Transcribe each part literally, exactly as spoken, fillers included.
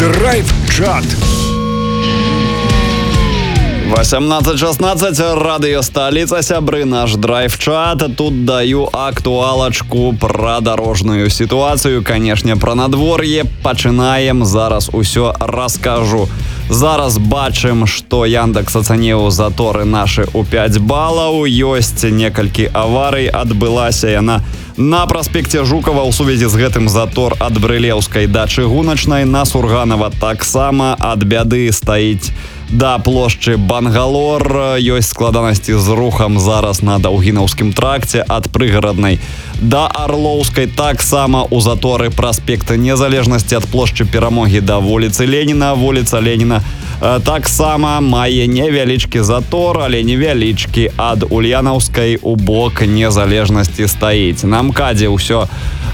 Драйв-чат. восемнадцать шестнадцать, радио столица, сябры, наш драйв-чат. Тут даю актуалочку про дорожную ситуацию, конечно, про надвор'е. Пачынаем, зараз усё раскажу. Зараз бачым, што Яндекс ацаніў заторы нашы ў пяць балаў. Ёсць некалькі аварый, адбылася яна на праспекце Жукова. У сувязі з гэтым затор ад Брылеўскай да Чыгуначнай, на Сурганова таксама ад бяды стаіць да плошчы Бангалор. Ёсць складанасці з рухам зараз на Даўгінаўскім тракце ад Прыгараднай да Арлоўскай. Таксама у заторы праспекта Незалежнасці ад плошчы Перамогі да вуліцы Леніна. Вуліца Леніна таксама мае невялічкі затор, але невялічкі ад Ульянаўскай у бок Незалежнасці стаіць. На МКАДзе ўсё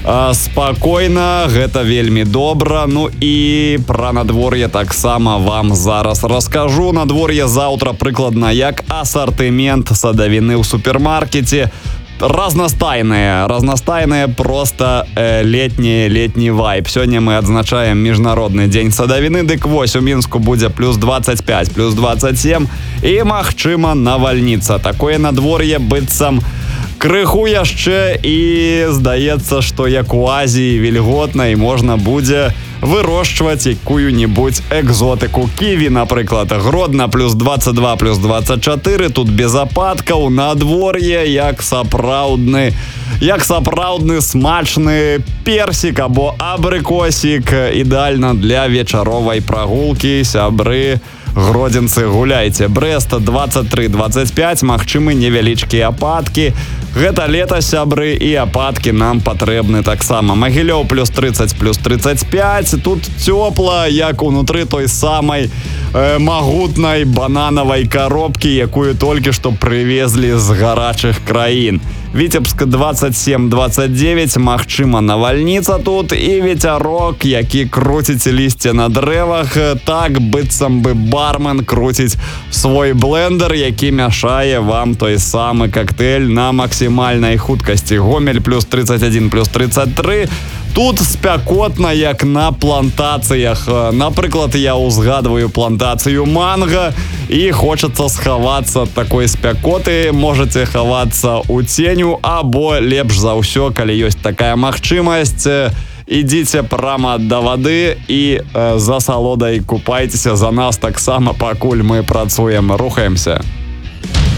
спакойна, гэта вельмі добра. Ну і пра надвор'е таксама вам зараз раскажу. Надвор'е заўтра прыкладна як асартымент садавіны ў супермаркеце. Разнастайныя, разнастайныя, просто э, летні, летні вайб. Сёння мы адзначаем міжнародны дзень садавіны, дык вось у Мінску будзе плюс двадцать пять, плюс двадцать семь і, магчыма, навальніца. Такое надвор'е быццам крыху яшчэ і здаецца, што як у Азіі вільготна і можна будзе вырошчваць якую-небудзь экзотыку. Ківі, напрыклад, Гродна плюс двадцать два, плюс двадцать четыре, тут без ападкаў, надвор'е як сапраўдны, як сапраўдны смачны персік або абрыкосік, ідэальна для вечаровай прагулкі. Сябры, гродзенцы, гуляйце. Брэст двадцать три, двадцать пять, магчымы невялічкія ападкі. Гэта лета, сябры, і ападкі нам патрэбны таксама. Магілёў плюс тридцать, плюс тридцать пять. Тут цёпла, як унутры той самай э, магутнай бананавай коробкі, якую толькі што прывезлі з гарачых краін. Віцебск двадцать семь, двадцать девять, магчыма навальніца тут, і ветярок, які круціць лісце на дрэвах, так быццам бы бармен круціць свой блендер, які мяшае вам той самы коктейль на максімальнай хуткасці. Гомель плюс тридцать один, плюс тридцать три. Тут спякотна, як на плантацыях. Напрыклад, я ўзгадваю плантацыю манга, і хочацца схавацца ад такой спякоты. Можаце хавацца ў ценю, або лепш за ўсё, калі ёсць такая магчымасць, ідзіце прама да вады і э, за салодай купайцеся. За нас таксама, пакуль мы працуем. Рухаемся.